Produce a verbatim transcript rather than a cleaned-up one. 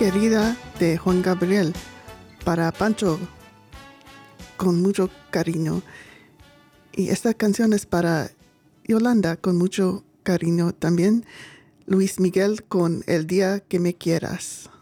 querida de Juan Gabriel para Pancho con mucho cariño. Y esta canción es para Yolanda con mucho cariño también. Luis Miguel con El día que me quieras.